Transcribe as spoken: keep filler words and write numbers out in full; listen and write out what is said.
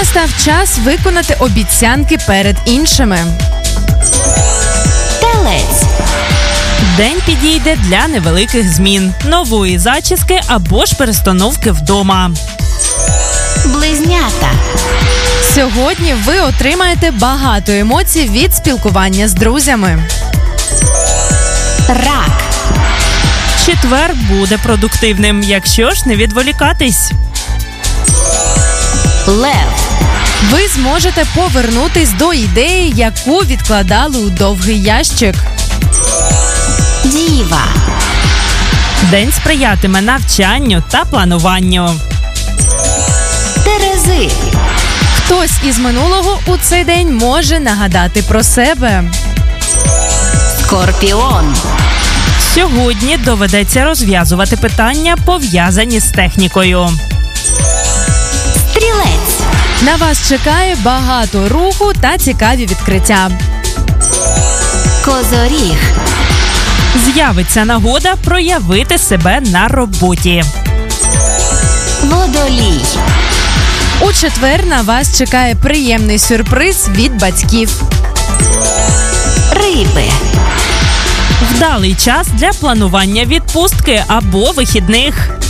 Настав час виконати обіцянки перед іншими. Телець. День підійде для невеликих змін, нової зачіски або ж перестановки вдома. Близнята. Сьогодні ви отримаєте багато емоцій від спілкування з друзями. Рак. Четвер буде продуктивним, якщо ж не відволікатись. Лев. Ви зможете повернутись до ідеї, яку відкладали у довгий ящик. Діва. День сприятиме навчанню та плануванню. Терези. Хтось із минулого у цей день може нагадати про себе. Скорпіон. Сьогодні доведеться розв'язувати питання, пов'язані з технікою. Стрілець. На вас чекає багато руху та цікаві відкриття. Козоріг. З'явиться нагода проявити себе на роботі. Водолій. У четвер на вас чекає приємний сюрприз від батьків. Риби. Вдалий час для планування відпустки або вихідних.